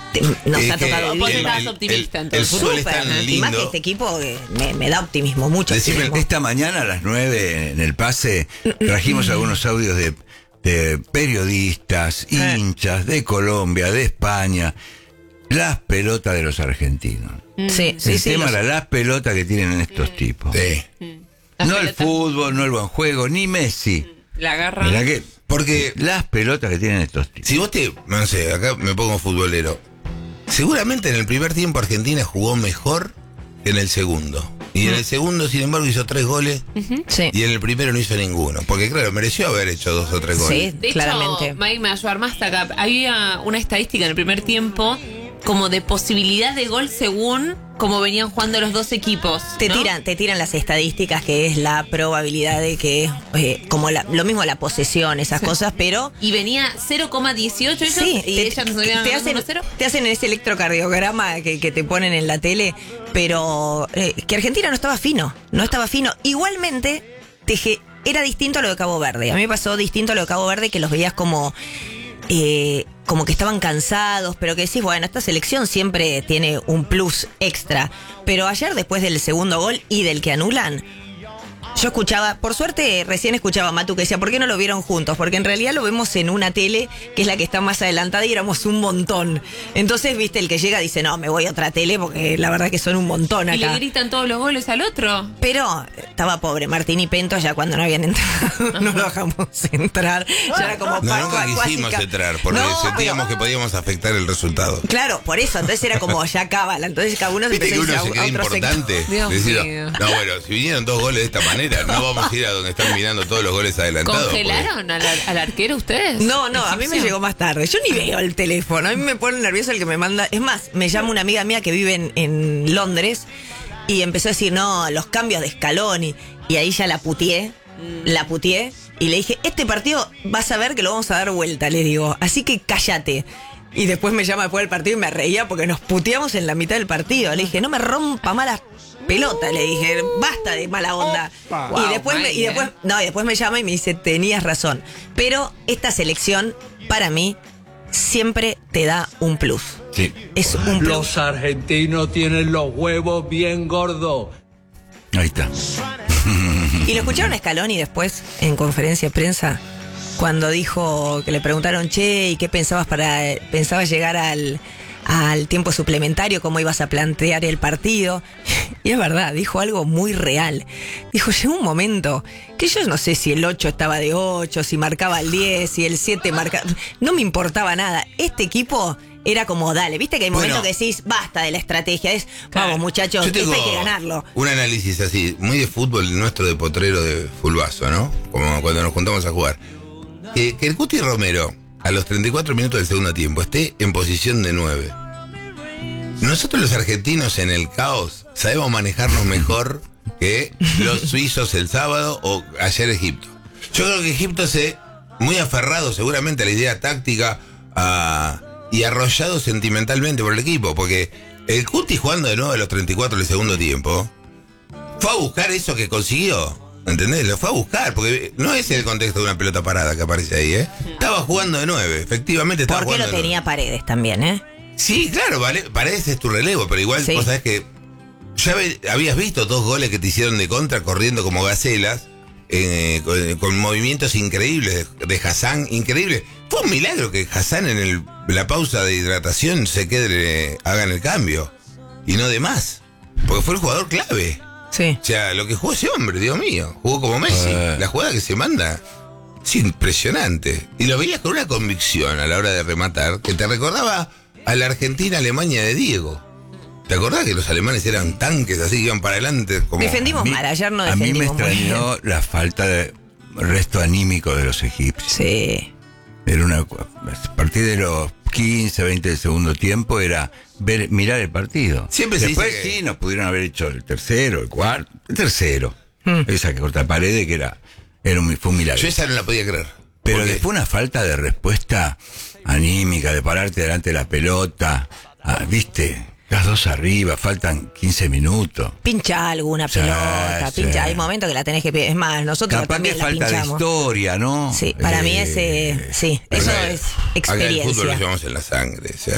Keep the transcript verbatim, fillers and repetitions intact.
te, nos Es ha que tocado el- vivir. Vos el- estás el- optimista, el- entonces. el fútbol es Súper, tan y más que lindo. este equipo eh, me, me da optimismo, mucho Decime, optimismo. Esta mañana a las nueve en el pase trajimos algunos audios de, de periodistas, hinchas de Colombia, de España, las pelotas de los argentinos. Sí, sí, el sí. tema los- era las pelotas que tienen estos tipos. Sí. Las No el pelotas. fútbol, no el buen juego, ni Messi. La garra. Mirá que Porque las pelotas que tienen estos tipos. si vos te, no sé, acá me pongo futbolero, seguramente en el primer tiempo Argentina jugó mejor que en el segundo. Y en el segundo, sin embargo, hizo tres goles Sí, y en el primero no hizo ninguno. Porque claro, mereció haber hecho dos o tres goles. sí, De claramente. hecho, Mike me ayudó más acá. Había una estadística en el primer tiempo como de posibilidad de gol según como venían jugando los dos equipos. Te ¿no? tiran, te tiran las estadísticas, que es la probabilidad de que, eh, como la- lo mismo la posesión, esas cosas, pero Y venía cero coma dieciocho ellos sí, y te, ellas nos te habían hacen, ganado uno cero. te hacen ese electrocardiograma que, que te ponen en la tele, pero eh, que Argentina no estaba fino, no estaba fino. Igualmente, te ge- era distinto a lo de Cabo Verde. A mí me pasó distinto a lo de Cabo Verde, que los veías como... eh, como que estaban cansados, pero que decís, bueno, esta selección siempre tiene un plus extra. Pero ayer, después del segundo gol y del que anulan, yo escuchaba, por suerte recién escuchaba a Matu que decía, ¿por qué no lo vieron juntos? Porque en realidad lo vemos en una tele que es la que está más adelantada y éramos un montón. Entonces, viste, el que llega dice, no, me voy a otra tele porque la verdad que son un montón Y le acá. gritan todos los goles al otro. Pero estaba pobre Martín y Pento, ya cuando no habían entrado, no lo dejamos entrar. Ya era como No, Paco nunca quisimos Acuática. entrar porque No, sentíamos pero- que podíamos afectar el resultado. Claro, por eso, entonces era como ya cábala. Entonces cada uno se Viste que empezó a uno irse se a, a queda otro importante. sector. Dios Decir, mío. no, bueno, si vinieron dos goles de esta manera, no vamos a ir a donde están mirando todos los goles adelantados. ¿Congelaron al, al arquero ustedes? No, no, a mí me Egipcio. llegó más tarde. Yo ni veo el teléfono. A mí me pone nervioso el que me manda. Es más, me llama una amiga mía que vive en, en Londres y empezó a decir, no, los cambios de Scaloni. Y ahí ya la putié, la putié. Y le dije, este partido vas a ver que lo vamos a dar vuelta, le digo. Así que cállate. Y después me llama después del partido y me reía porque nos puteamos en la mitad del partido. Le dije, no me rompa malas pelotas, le dije, basta de mala onda. Wow, y después me, y Mike, después, eh. no, y después me llama y me dice, tenías razón. Pero esta selección, para mí, siempre te da un plus. Sí. Es un plus. Los argentinos tienen los huevos bien gordos. Ahí está. ¿Y lo escucharon a Scaloni después en conferencia de prensa? Cuando dijo que le preguntaron, che, ¿y qué pensabas para pensabas llegar al, al tiempo suplementario? ¿Cómo ibas a plantear el partido? Y es verdad, dijo algo muy real. Dijo, llegó un momento que yo no sé si el ocho estaba de ocho, si marcaba el diez, si el siete marcaba... No me importaba nada. Este equipo era como, dale, viste que hay Bueno. momentos que decís, basta de la estrategia. Es, Claro. vamos muchachos, Yo tengo esto hay que ganarlo. un análisis así, muy de fútbol nuestro de potrero de fulbazo, ¿no? Como cuando nos juntamos a jugar. Que, que el Cuti Romero, a los treinta y cuatro minutos del segundo tiempo, esté en posición de nueve. Nosotros los argentinos en el caos sabemos manejarnos mejor que los suizos el sábado o ayer Egipto. Yo creo que Egipto se muy aferrado seguramente a la idea táctica a, y arrollado sentimentalmente por el equipo, porque el Cuti jugando de nuevo a los treinta y cuatro del segundo tiempo fue a buscar eso que consiguió. ¿Entendés? Lo fue a buscar, porque no es el contexto de una pelota parada que aparece ahí, ¿eh? Estaba jugando de nueve, efectivamente estaba Porque jugando lo de nueve. tenía Paredes también, ¿eh? Sí, claro, vale, Paredes es tu relevo, pero igual Sí. vos sabés que ya ve- habías visto dos goles que te hicieron de contra corriendo como gacelas, eh, con, con movimientos increíbles de, de Hassan, increíble. Fue un milagro que Hassan en el- la pausa de hidratación se quede, hagan el cambio, y no de más, porque fue el jugador clave. Sí. O sea, lo que jugó ese hombre, Dios mío, jugó como Messi, Eh. la jugada que se manda. Es impresionante. Y lo veías con una convicción a la hora de rematar que te recordaba a la Argentina-Alemania de Diego. ¿Te acordás que los alemanes eran tanques así que iban para adelante? Como... Defendimos A mí- mal, ayer no A mí me defendimos muy bien. extrañó la falta de resto anímico de los egipcios. Sí. Era una, a partir de los quince, veinte del segundo tiempo era ver, mirar el partido. Siempre se Después dice que- sí nos pudieron haber hecho el tercero, el cuarto, el tercero. Hmm. Esa que corta paredes que era, era un, fue un milagro. Yo esa no la podía creer. Pero Porque- después una falta de respuesta anímica, de pararte delante de la pelota. Ah, viste, las dos arriba, faltan quince minutos. Pincha alguna Sí, pelota, sí. pincha. Hay momentos que la tenés que... Es más, nosotros Capaz que también la falta de pinchamos. historia, ¿no? Sí, para mí Eh, es... eh, sí, eso Acá- es acá el fútbol lo experiencia. llevamos en la sangre. O sea,